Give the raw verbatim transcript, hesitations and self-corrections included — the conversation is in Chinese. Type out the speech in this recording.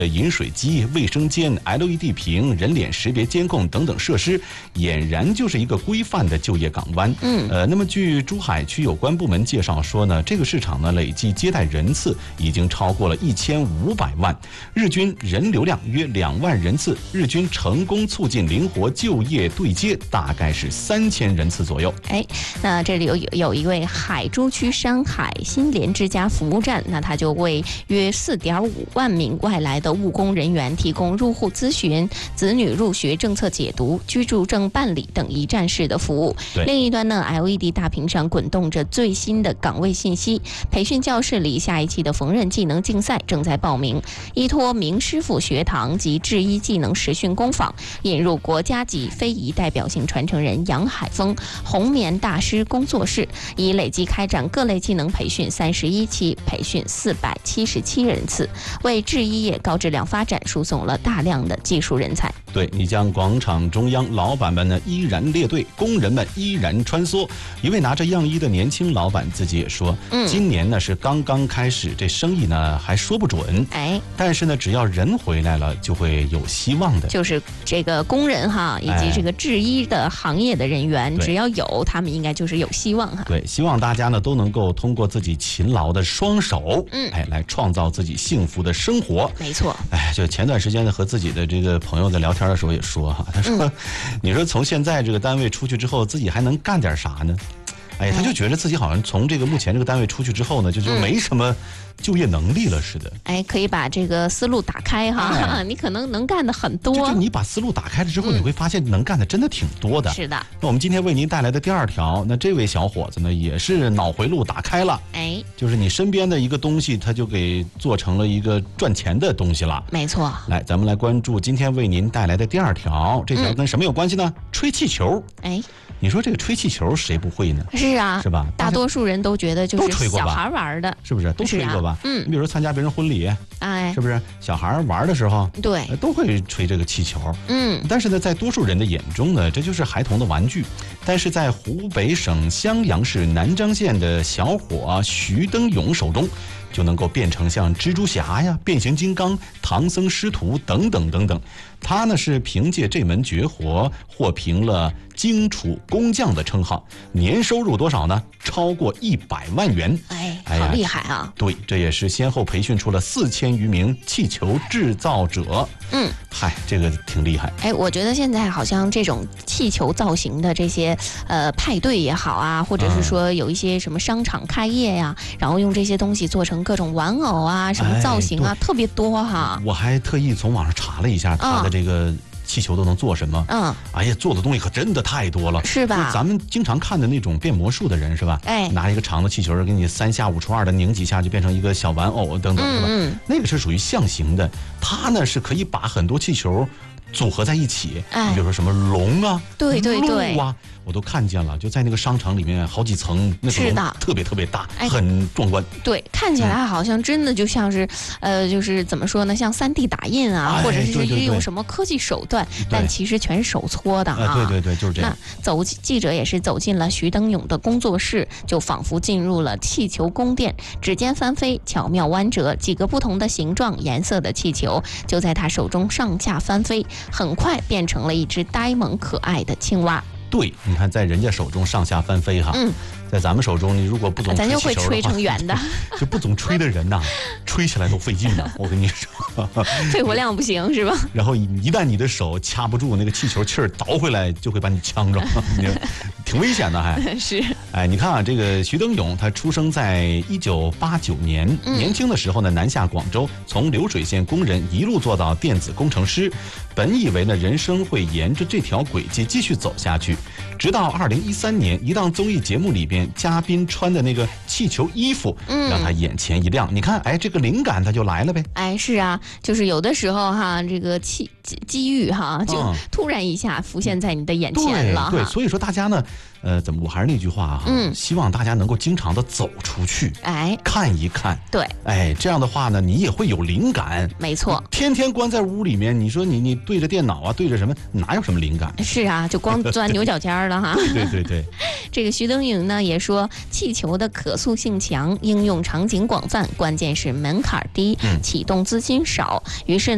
饮水机、卫生间、L E D 屏、人脸识别监控等等设施，俨然就是一个规范的就业港湾。 嗯， 呃，那么据珠海区有关部门介绍说呢，这个市场呢累计接待人次已经超过了一千五百万，日均人流量约两万人次，日均成功促进灵活就业对接大概是三千人次左右。 哎，那这里有有一位海珠区山海新联之家服务站，那他就为约四点五万名外来的务工人员提供入户咨询、子女入学政策解读、居住证办理等一站式的服务。另一端呢 ，L E D 大屏上滚动着最新的岗位信息。培训教室里下一期的缝纫技能竞赛正在报名，依托名师傅学堂及制衣技能实训工坊，引入国家级非遗代表性传承人杨海峰红棉大师工作室，已累计开展各类技能培训三十一期，培训四百七十七人次，为制衣业高质量发展输送了大量的技术人才。 对，你将广场中央，老板们呢依然列队，工人们依然穿梭。一位拿着样衣的年轻老板自己也说， 嗯， 今年呢是刚刚开始，这生意呢还说不准， 哎， 但是呢只要人回来了，就会有希望的。 就是这个工人哈，以及这个制衣的行业的人员， 哎、 只要有他们，应该就是有希望哈。 对，希望大家呢都能够通过自己勤劳的双手， 嗯， 哎，来创造自己幸福的生活。 没错， 哎，就前段时间呢和自己的这个朋友在聊天的时候也说哈，他说，嗯、你说从现在这个单位出去之后，自己还能干点啥呢？哎，他就觉得自己好像从这个目前这个单位出去之后呢，就就没什么就业能力了似的。 哎，可以把这个思路打开哈，哎、你可能能干的很多。 就就你把思路打开了之后，嗯、你会发现能干的真的挺多的。 是的。 那我们今天为您带来的第二条，那这位小伙子呢，也是脑回路打开了。 哎， 就是你身边的一个东西，他就给做成了一个赚钱的东西了。 没错。 来，咱们来关注今天为您带来的第二条，这条跟什么有关系呢？嗯、吹气球。 哎。 你说这个吹气球谁不会呢？ 是啊， 是吧？ 大多数人都觉得就是小孩玩的， 是不是？都吹过吧？ 啊、嗯， 你比如说参加别人婚礼， 哎， 是不是？小孩玩的时候， 对， 都会吹这个气球。 嗯， 但是呢，在多数人的眼中呢，这就是孩童的玩具。但是在湖北省襄阳市南漳县的小伙徐登勇手中，就能够变成像蜘蛛侠呀、变形金刚、唐僧师徒等等等等。他呢是凭借这门绝活获评了荆楚工匠的称号，年收入多少呢？超过一百万元。 哎，好厉害啊！ 对，这也是先后培训出了四千余名气球制造者。 嗯， 嗨，这个挺厉害。 哎，我觉得现在好像这种气球造型的这些呃派对也好啊，或者是说有一些什么商场开业呀、啊，嗯、然后用这些东西做成各种玩偶啊、什么造型啊，哎、特别多哈。 我还特意从网上查了一下它的这个。嗯气球都能做什么？ 嗯， 哎呀，做的东西可真的太多了， 是吧？ 咱们经常看的那种变魔术的人是吧？ 哎， 拿一个长的气球给你三下五除二的拧几下就变成一个小玩偶等等，是吧？ 嗯， 那个是属于象形的，它呢是可以把很多气球组合在一起， 哎， 比如说什么龙啊， 对对对， 鹿啊，我都看见了，就在那个商场里面好几层，那个龙特别特别大， 哎、 很壮观。 对，看起来好像真的就像是，嗯、呃，就是怎么说呢，像三 D 打印啊， 哎、 或者是对对对用什么科技手段，但其实全是手搓的啊、 呃。对对对，就是这样。 那走记者也是走进了徐登勇的工作室，就仿佛进入了气球宫殿，指尖翻飞，巧妙弯折，几个不同的形状、颜色的气球就在他手中上下翻飞，很快变成了一只呆萌可爱的青蛙。 对，你看在人家手中上下翻飞哈， 嗯， 在咱们手中，你如果不总咱就会吹成圆的， 就不总吹的人呐、啊，吹起来都费劲的。我跟你说， 肺活量不行是吧？ 然后一旦你的手掐不住，那个气球气儿倒回来，就会把你呛着，挺危险的还。 是， 哎，你看啊，这个徐登勇，他出生在一九八九年， 嗯、 年轻的时候呢，南下广州，从流水线工人一路做到电子工程师。本以为呢，人生会沿着这条轨迹继续走下去，直到二零一三年，一档综艺节目里边，嘉宾穿的那个气球衣服，嗯，让他眼前一亮。你看，哎，这个灵感他就来了呗。 哎，是啊，就是有的时候哈，这个气机遇哈，就突然一下浮现在你的眼前了、 嗯。对，对，所以说大家呢，呃，怎么我还是那句话哈，嗯，希望大家能够经常的走出去， 哎， 看一看。 对， 哎，这样的话呢，你也会有灵感。 没错， 天天关在屋里面，你说你你对着电脑啊，对着什么，哪有什么灵感？ 是啊，就光钻牛角尖了哈。 对对对对。 这个徐登勇呢也说，气球的可塑性强，应用场景广泛，关键是门槛低，启动资金少，于是。